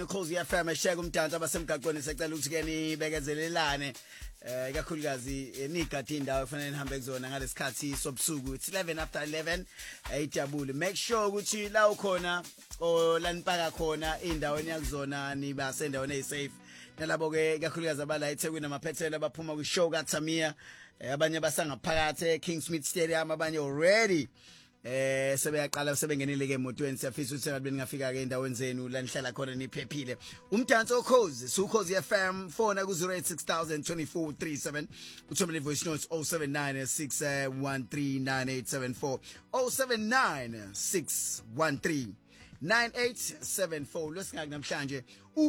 Ukhozi FM eshaya umdanso abasemgaqweni secela ukuthi ke nibekezelelane ikakhulukazi nigadi indawo kufanele nihambe kuzona ngalesikhathi sobusuku it's 11 after 11 ejabule make sure ukuthi la ukhona olanipaka khona indaweni yakuzona niba sendaweni esafe nalabo ke ikakhulukazi abala eThekwini amaphethelo abaphuma ku show kaThamia abanye basangaphakathi Kingsmith Stadium abanye already sebeyaqala sebengenile ke emotweni siyafisa ukuthi ngabe ningafika ke endaweni zenu la nihlala khona niphephile umdanso okhozi Ukhozi FM phone ku 08602437 uthumele voice notes 0796139874 0796139874 losingaki namhlanje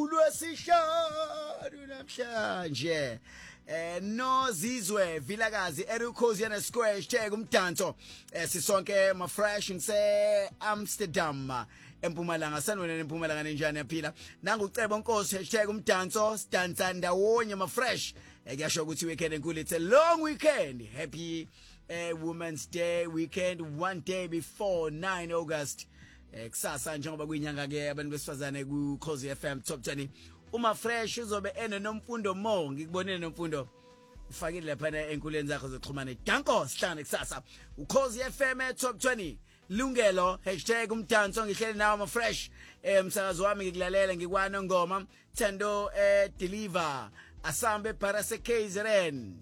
ulwesihlanu namhlanje no zizwe vilakazi Ukhozi yana square umdanso sisonke ma fresh ngise Amsterdam eMpumalanga sanwena eMpumalanga nenjani yaphila nangucebo Nkosi umdanso sidansa ndawonye ma fresh kuyasho ukuthi weekend enkulu it's a long weekend happy Women's Day weekend one day before 9 August kusasa njengoba kuyinyanga ke abantu besifazane ku Ukhozi FM Top 20 uma fresh uzobe nomfundo mo ngikubonile nomfundo ufakile lapha enkuleni zakho zoxhumana danko sihlane kusasa Ukhozi FM Top 20 lungelo #umdanso ngihlele nawo ma fresh umsakazo wami ngikulalela ngikwana ngoma Thando deliver asambe Parase KZN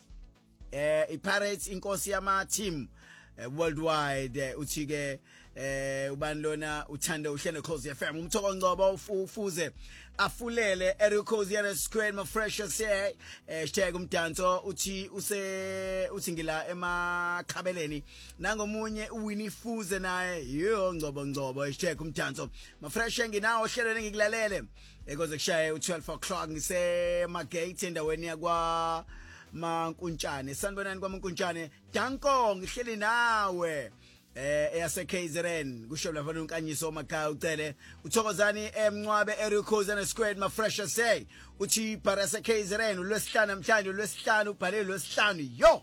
iPirates inkosi yama team worldwide uthi ke ubani lona uthanda uhlelo Ukhozi FM umthoko ngcobo ufuze afulele Ukhozi yana square ma fresh say umdanso uthi uthi ngila emakhabeleni nangomunye uWinnie Fuze naye yo ngcobo umdanso ma fresh nginawo hlelo ngikulalele ekoze kushaye u12 o'clock ngise magate endaweni yakwa Mankuntshane sanibonani kwaMankuntshane danko ngihleli nawe eyase KZN kusho lapha unkanyiso makhaya ucele uthokozani emncwabe Ukhozi na squared ma fresh say uthi Parase KZN ulwesihlanu namhlanje ulwesihlanu ubhale ulwesihlanu yo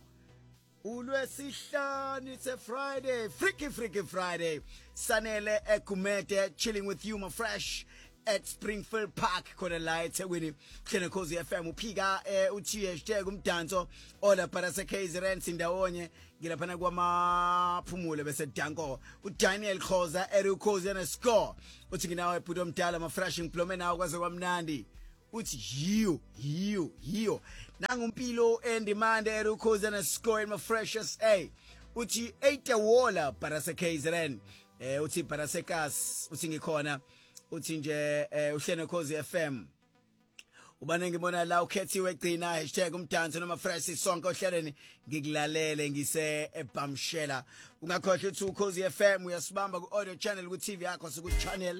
ulwesihlanu it's a Friday freaky Friday sanele ekumete chilling with you my fresh at Springfield Park khona la eThekwini hlelo Ukhozi FM uphika uthi umdanso ola Parase KZN sindawonye ngilaphana kwamaphumulo bese danko uDaniel Khoza Ukhozi na score uthi nginawe ebhudo omdala ma fresh ngiphlome nawo kwaze kwamnandi uthi hiyo nangumpilo endimande Ukhozi na score ma freshest uthi 8 wola Parase KZN uthi Parasekas uthi ngikhona uthi nje uhlelo Ukhozi FM ubane ngibona la ukhethiwe gcina #umdanso noma fresh sonke ohlelweni ngikulalele ngise eBamshela ungakhohle ukuthi Ukhozi FM uyasibamba ku audio channel ku TV yakho siku channel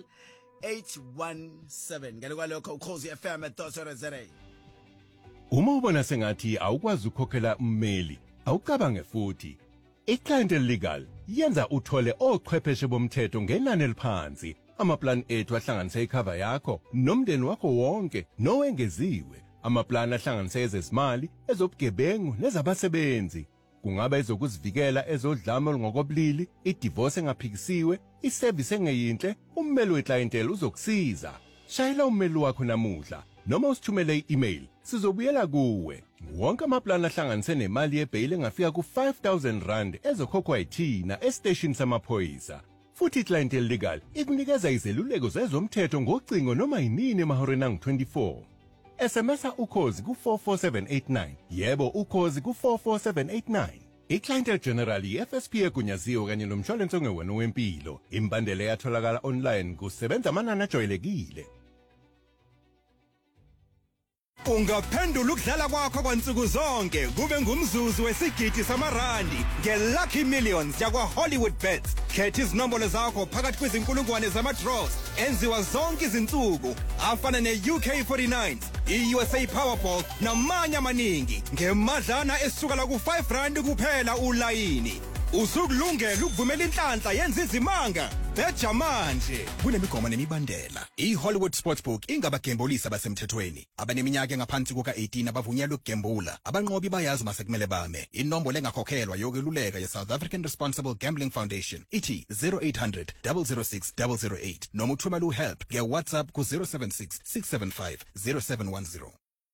817 ngale kwalokho Ukhozi FM @.za uma ubona sengathi awukwazi ukukhokhela ummeli awucabange futhi iClient Legal yenza uthole ochwepheshe bomthetho ngenani eliphansi amaplan ethu ahlanganisa icover yakho nomndeni wakho wonke nowengeziwe amaplan ahlanganisa ezezimali ezobugebengu nezabasebenzi kungaba ezokuzivikela ezodlame olungokobulili idivorce engaphikisiwe iservice engeyinhle ummeli weclientele uzokusiza shayela ummeli wakho namuhla noma usithumele i-email sizobuyela kuwe wonke amaplan ahlanganise nemali yebail engafika ku5,000 rand ezokhokhwa yithina estation samaphoyisa futhi iClient Legal ikunikeza izeluleko zezomthetho ngocingo noma yinini emahoreni angu-24 SMS Ukhozi ku44789 yebo Ukhozi ku44789 iClient General FSP egunyaziwe kanye nomshwalense ongewona wempilo imbandela yatholakala online kusebenza amanani ajwayelekile Ungaphendula ukudlala kwakho kwansuku zonke kube ngumzuzu wesigidi samarandi ngeLucky Millions yakwa Hollywood Bets. Khetha izinombolo zakho phakathi kwezinkulungwane zama-draws enziwa zonke izinsuku afana ne-UK49, i-USA Powerball namanye amaningi ngemadlana esuka la ku5 rand kuphela ulayini. Usukulungela ukuvumela inhlanhla yenza izimanga. beja manje kunemigomo nemibandela. iHollywood Sportsbook ingabagembulisi abasemthethweni. Abaneminyaka engaphansi kuka-18 abavunyelwe ukugembula. Abanqobi bayazi masekumele bame. Inombolo engakhokhelwa yokweluleka ye-South African Responsible Gambling Foundation ithi 0800 006 008 noma uthumela uhelp nge-WhatsApp ku-076 675 0710.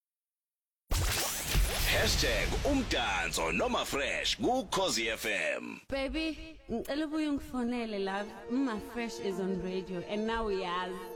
#umdanso noma fresh kuKhosi FM. Baby, ngicela ubuye ungifonele love. My fresh is on radio and now we are